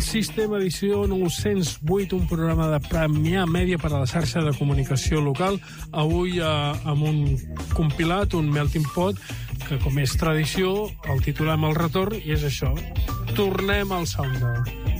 System, edició 908, un programa de Premià Mèdia per a la xarxa de comunicació local. Avui amb un compilat, un melting pot, que com és tradició, el titulem El Retorn, i és això. Tornem al Sounder.